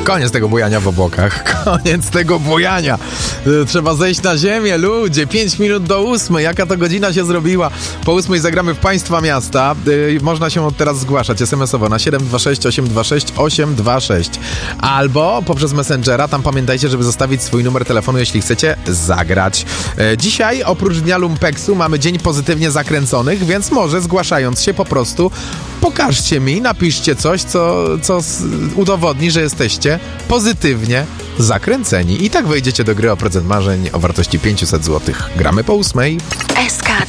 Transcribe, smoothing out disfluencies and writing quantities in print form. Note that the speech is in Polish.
Koniec tego bujania w obłokach. Koniec tego bujania. Trzeba zejść na ziemię, ludzie. 5 minut do 8. Jaka to godzina się zrobiła? Po 8 zagramy w Państwa miasta. Można się od teraz zgłaszać SMS-owo na 726 826 826. Albo poprzez Messengera. Tam pamiętajcie, żeby zostawić swój numer telefonu, jeśli chcecie zagrać. Dzisiaj oprócz Dnia Lumpeksu mamy Dzień Pozytywnie Zakręconych, więc może zgłaszając się po prostu pokażcie mi, napiszcie coś, co udowodni, że jesteście pozytywnie zakręceni. I tak wejdziecie do gry o prezent marzeń o wartości 500 zł. Gramy po 8. SK